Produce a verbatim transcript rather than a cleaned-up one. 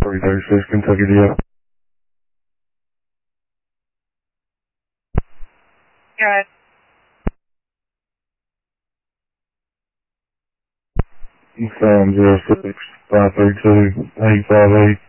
three thirty-six, Kentucky D F. Got it. Sound zero six five three two eight five eight.